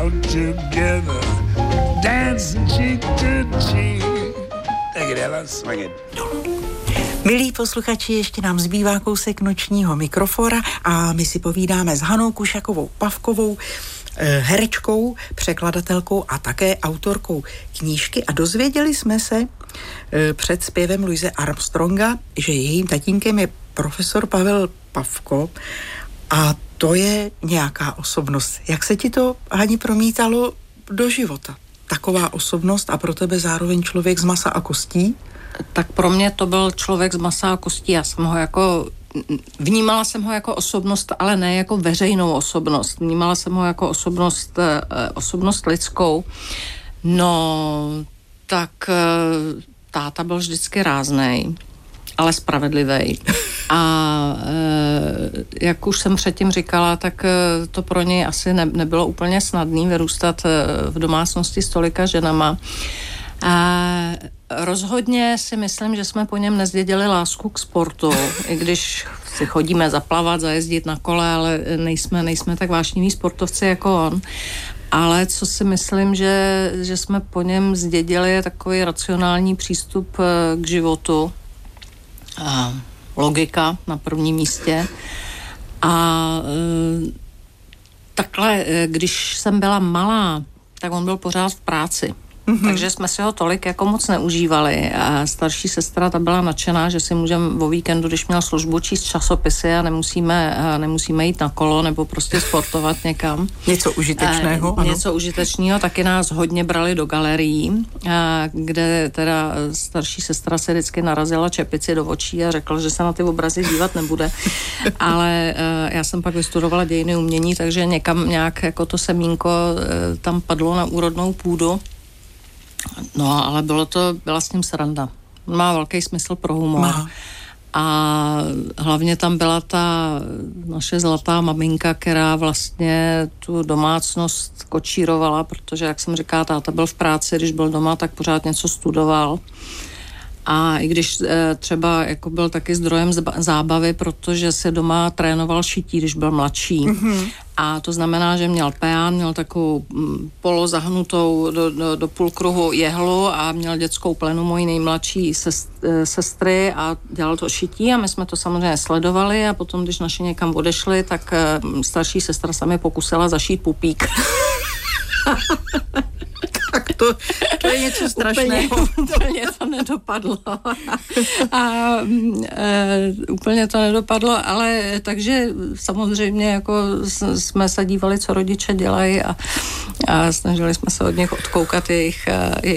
out together, dancing cheek to cheek. Take it, Ella, swing it. Milí posluchači, ještě nám zbývá kousek nočního mikrofora a my si povídáme s Hanou Kušakovou Pavkovou, herečkou, překladatelkou a také autorkou knížky a dozvěděli jsme se před zpěvem Louise Armstronga, že jejím tatínkem je profesor Pavel Pavko a to je nějaká osobnost. Jak se ti to, Hani, promítalo do života? Taková osobnost a pro tebe zároveň člověk z masa a kostí? Tak pro mě to byl člověk z masa a kostí. Já jsem ho vnímala jsem ho jako osobnost, ale ne jako veřejnou osobnost. Vnímala jsem ho jako osobnost lidskou. No, tak táta byl vždycky ráznej, ale spravedlivý. A jak už jsem předtím říkala, tak to pro něj asi nebylo úplně snadné vyrůstat v domácnosti s tolika ženama. A rozhodně si myslím, že jsme po něm nezdědili lásku k sportu, i když si chodíme zaplavat, zajezdit na kole, ale nejsme tak vášniví sportovci jako on. Ale co si myslím, že jsme po něm zdědili, je takový racionální přístup k životu. A logika na prvním místě. A takhle, když jsem byla malá, tak on byl pořád v práci. Takže jsme si ho tolik jako moc neužívali a starší sestra ta byla nadšená, že si můžeme o víkendu, když měl službu, číst časopisy a nemusíme jít na kolo nebo prostě sportovat někam. Něco užitečného, ano. Něco užitečného, taky nás hodně brali do galerií, kde teda starší sestra se vždycky narazila čepici do očí a řekla, že se na ty obrazy dívat nebude. Ale já jsem pak vystudovala dějiny umění, takže někam nějak jako to semínko tam padlo na úrodnou půdu. No, ale byla s ním sranda. Má velký smysl pro humor. Má. A hlavně tam byla ta naše zlatá maminka, která vlastně tu domácnost kočírovala, protože, jak jsem říkala, táta byl v práci, když byl doma, tak pořád něco studoval. A i když třeba jako byl taky zdrojem zábavy, protože se doma trénoval šití, když byl mladší. Mm-hmm. A to znamená, že měl peán, měl takovou polozahnutou do půlkruhu jehlu a měl dětskou plenu mojí nejmladší sestry a dělal to šití a my jsme to samozřejmě sledovali a potom, když naši někam odešli, tak starší sestra se mi pokusila zašít pupík. Tak to je něco strašného. Úplně to nedopadlo. Úplně to nedopadlo, ale takže samozřejmě jako jsme se dívali, co rodiče dělají a snažili jsme se od nich odkoukat jejich